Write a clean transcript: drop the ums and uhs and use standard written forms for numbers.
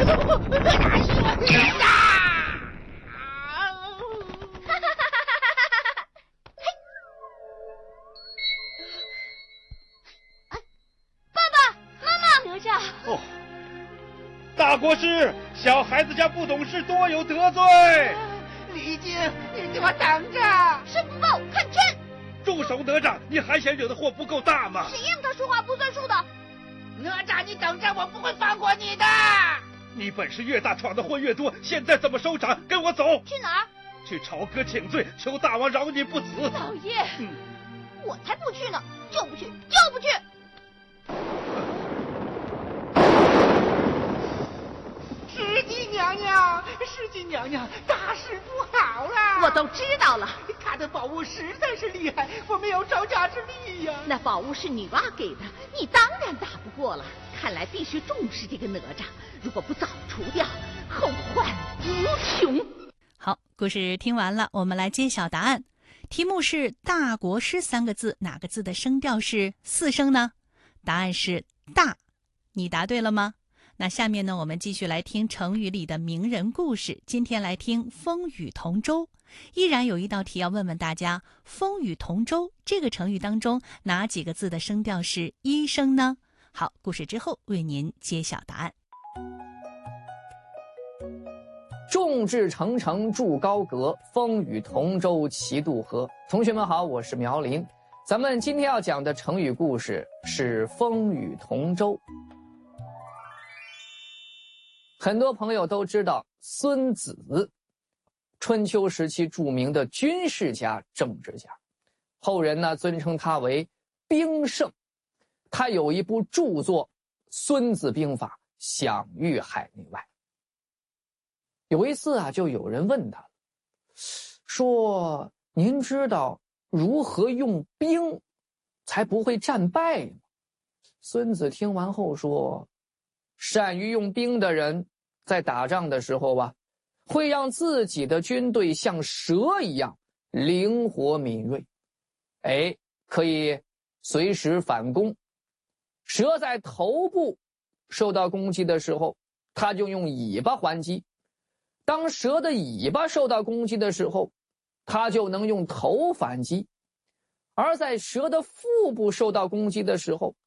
哦，大国师，小孩子家不懂事，多有得罪。 李靖，你给我等着！ 师不够，看真！ 住手，哪吒！你还嫌惹的祸不够大吗？ 谁让他说话不算数的？ 哪吒，你等着，我不会放过你的！ 你本事越大，闯的祸越多，现在怎么收场？跟我走！ 去哪儿？ 去朝歌请罪，求大王饶你不死。 老爷，我才不去呢！就不去，就不去！ 世纪娘娘，大事不好了！ 我都知道了， 他的宝物实在是厉害，我没有招架之力呀。 那宝物是女娲给的，你当然打不过了。看来必须重视这个哪吒，如果不早除掉，后患无穷。 好，故事听完了，我们来揭晓答案。题目是大国师三个字，哪个字的声调是4声呢？答案是大。你答对了吗？那下面呢，我们继续来听成语里的名人故事。今天来听风雨同舟。依然有一道题要问问大家，风雨同舟这个成语当中哪几个字的声调是1声呢？好，故事之后为您揭晓答案。 众志成城筑高阁，风雨同舟齐渡河。同学们好，我是苗林。咱们今天要讲的成语故事是风雨同舟。很多朋友都知道孙子，春秋时期著名的军事家、政治家，后人呢尊称他为兵圣。他有一部著作《孙子兵法》，享誉海内外。有一次啊，就有人问他说：“您知道如何用兵才不会战败吗？”孙子听完后说：“善于用兵的人，在打仗的时候啊，会让自己的军队像蛇一样灵活敏锐，可以随时反攻。蛇在头部受到攻击的时候，它就用尾巴还击；当蛇的尾巴受到攻击的时候，它就能用头反击；而在蛇的腹部受到攻击的时候，